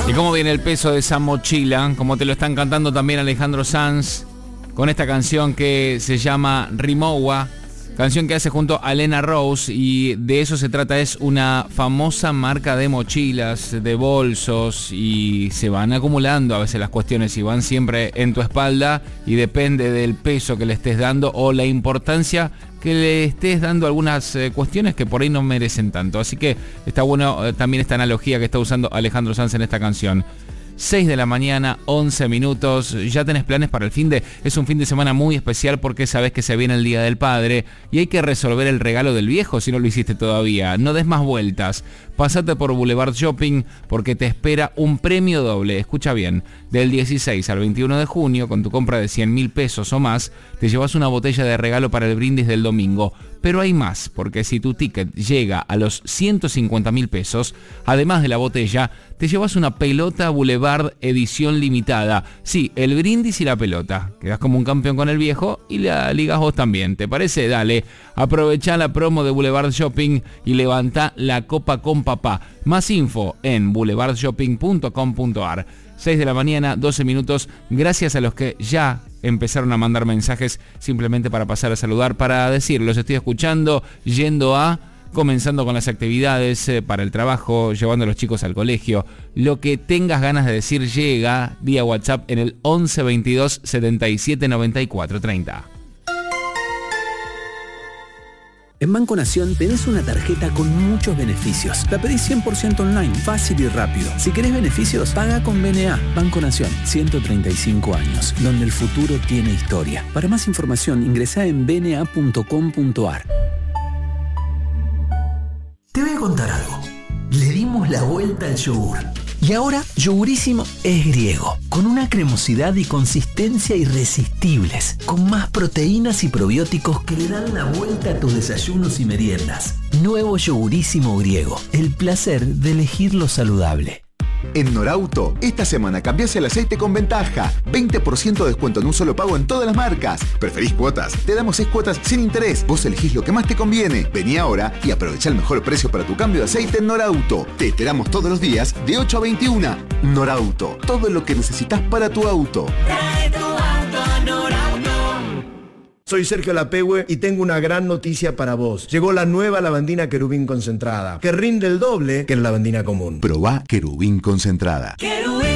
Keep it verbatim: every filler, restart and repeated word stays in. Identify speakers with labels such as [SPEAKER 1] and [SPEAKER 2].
[SPEAKER 1] ¿Y cómo viene el peso de esa mochila? Como te lo están cantando también Alejandro Sanz, con esta canción que se llama Rimowa, canción que hace junto a Lena Rose, y de eso se trata. Es una famosa marca de mochilas, de bolsos, y se van acumulando a veces las cuestiones y van siempre en tu espalda, y depende del peso que le estés dando o la importancia que le estés dando a algunas eh, cuestiones que por ahí no merecen tanto. Así que está bueno eh, también esta analogía que está usando Alejandro Sanz en esta canción. seis de la mañana, once minutos. ¿Ya tenés planes para el fin de? Es un fin de semana muy especial porque sabés que se viene el Día del Padre y hay que resolver el regalo del viejo si no lo hiciste todavía. No des más vueltas. Pasate por Boulevard Shopping porque te espera un premio doble. Escucha bien. Del dieciséis al veintiuno de junio, con tu compra de cien mil pesos o más, te llevas una botella de regalo para el brindis del domingo. Pero hay más, porque si tu ticket llega a los ciento cincuenta mil pesos, además de la botella, te llevas una pelota Boulevard edición limitada. Sí, el brindis y la pelota. Quedás como un campeón con el viejo y la ligas vos también. ¿Te parece? Dale, aprovechá la promo de Boulevard Shopping y levantá la copa con papá. Más info en boulevard shopping punto com punto ar. seis de la mañana, doce minutos. Gracias a los que ya empezaron a mandar mensajes simplemente para pasar a saludar, para decir, los estoy escuchando, yendo a, comenzando con las actividades eh, para el trabajo, llevando a los chicos al colegio. Lo que tengas ganas de decir llega vía WhatsApp en el once veintidós setenta y siete noventa y cuatro treinta.
[SPEAKER 2] En Banco Nación tenés una tarjeta con muchos beneficios. La pedís cien por ciento online, fácil y rápido. Si querés beneficios, paga con B N A. Banco Nación, ciento treinta y cinco años, donde el futuro tiene historia. Para más información, ingresá en b n a punto com punto ar.
[SPEAKER 3] Te voy a contar algo. Le dimos la vuelta al yogur. Y ahora, Yogurísimo es griego, con una cremosidad y consistencia irresistibles, con más proteínas y probióticos que le dan la vuelta a tus desayunos y meriendas. Nuevo Yogurísimo griego, el placer de elegir lo saludable.
[SPEAKER 4] En Norauto, esta semana cambiás el aceite con ventaja. veinte por ciento de descuento en un solo pago en todas las marcas. ¿Preferís cuotas? Te damos seis cuotas sin interés. Vos elegís lo que más te conviene. Vení ahora y aprovecha el mejor precio para tu cambio de aceite en Norauto. Te esperamos todos los días de ocho a veintiuna. Norauto, todo lo que necesitas para tu auto.
[SPEAKER 5] Trae tu auto a Norauto.
[SPEAKER 6] Soy Sergio Lapehue y tengo una gran noticia para vos. Llegó la nueva lavandina Querubín concentrada, que rinde el doble que la lavandina común.
[SPEAKER 4] Probá Querubín concentrada.
[SPEAKER 5] Querubín.